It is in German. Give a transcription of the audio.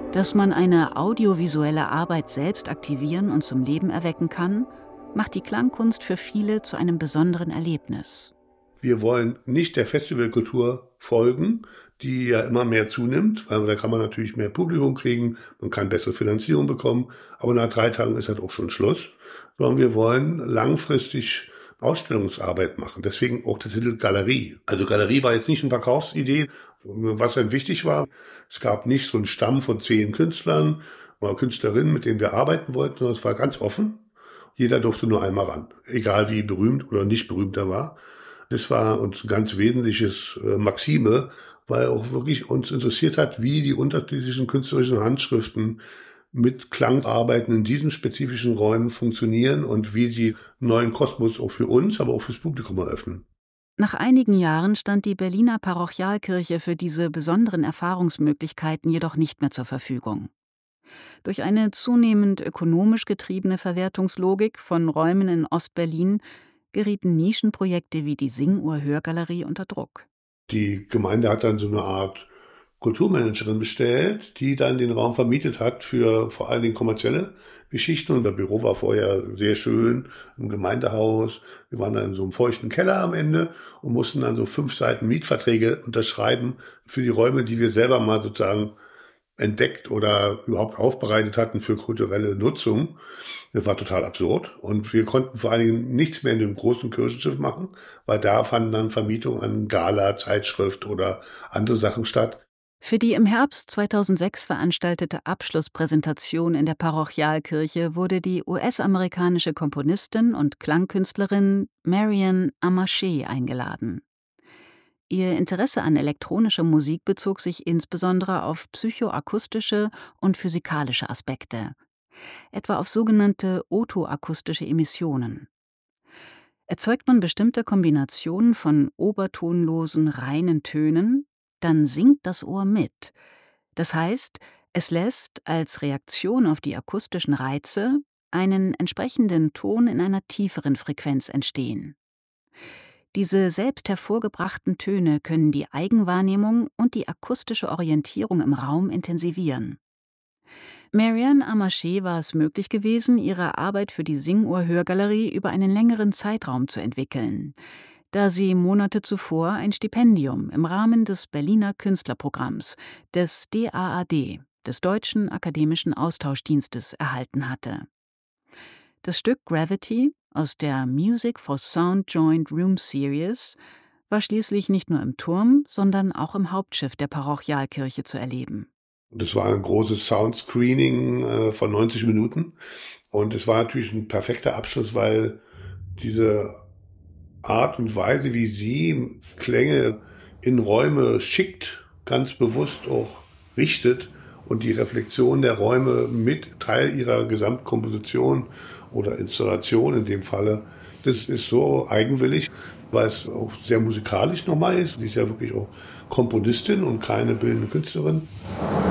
Dass man eine audiovisuelle Arbeit selbst aktivieren und zum Leben erwecken kann, macht die Klangkunst für viele zu einem besonderen Erlebnis. Wir wollen nicht der Festivalkultur folgen, die ja immer mehr zunimmt, weil da kann man natürlich mehr Publikum kriegen, man kann bessere Finanzierung bekommen, aber nach 3 Tagen ist halt auch schon Schluss. Sondern wir wollen langfristig Ausstellungsarbeit machen. Deswegen auch der Titel Galerie. Also Galerie war jetzt nicht eine Verkaufsidee, was dann wichtig war. Es gab nicht so einen Stamm von 10 Künstlern oder Künstlerinnen, mit denen wir arbeiten wollten, sondern es war ganz offen. Jeder durfte nur einmal ran, egal wie berühmt oder nicht berühmt er war. Das war uns ein ganz wesentliches Maxime, weil auch wirklich uns interessiert hat, wie die unterschiedlichen künstlerischen Handschriften mit Klangarbeiten in diesen spezifischen Räumen funktionieren und wie sie einen neuen Kosmos auch für uns, aber auch fürs Publikum eröffnen. Nach einigen Jahren stand die Berliner Parochialkirche für diese besonderen Erfahrungsmöglichkeiten jedoch nicht mehr zur Verfügung. Durch eine zunehmend ökonomisch getriebene Verwertungslogik von Räumen in Ostberlin gerieten Nischenprojekte wie die Singuhr-Hörgalerie unter Druck. Die Gemeinde hat dann so eine Art Kulturmanagerin bestellt, die dann den Raum vermietet hat für vor allen Dingen kommerzielle Geschichten. Unser Büro war vorher sehr schön im Gemeindehaus. Wir waren dann in so einem feuchten Keller am Ende und mussten dann so 5 Seiten Mietverträge unterschreiben für die Räume, die wir selber mal sozusagen entdeckt oder überhaupt aufbereitet hatten für kulturelle Nutzung. Das war total absurd. Und wir konnten vor allen Dingen nichts mehr in dem großen Kirchenschiff machen, weil da fanden dann Vermietungen an Gala, Zeitschrift oder andere Sachen statt. Für die im Herbst 2006 veranstaltete Abschlusspräsentation in der Parochialkirche wurde die US-amerikanische Komponistin und Klangkünstlerin Marian Amarché eingeladen. Ihr Interesse an elektronischer Musik bezog sich insbesondere auf psychoakustische und physikalische Aspekte, etwa auf sogenannte otoakustische Emissionen. Erzeugt man bestimmte Kombinationen von obertonlosen, reinen Tönen, dann singt das Ohr mit. Das heißt, es lässt als Reaktion auf die akustischen Reize einen entsprechenden Ton in einer tieferen Frequenz entstehen. Diese selbst hervorgebrachten Töne können die Eigenwahrnehmung und die akustische Orientierung im Raum intensivieren. Marian Amarché war es möglich gewesen, ihre Arbeit für die Singuhr-Hörgalerie über einen längeren Zeitraum zu entwickeln, da sie Monate zuvor ein Stipendium im Rahmen des Berliner Künstlerprogramms des DAAD, des Deutschen Akademischen Austauschdienstes, erhalten hatte. Das Stück Gravity aus der Music for Sound Joint Room Series war schließlich nicht nur im Turm, sondern auch im Hauptschiff der Parochialkirche zu erleben. Das war ein großes Soundscreening von 90 Minuten. Und es war natürlich ein perfekter Abschluss, weil diese Art und Weise, wie sie Klänge in Räume schickt, ganz bewusst auch richtet und die Reflexion der Räume mit Teil ihrer Gesamtkomposition oder Installation in dem Falle, das ist so eigenwillig, weil es auch sehr musikalisch nochmal ist. Sie ist ja wirklich auch Komponistin und keine bildende Künstlerin.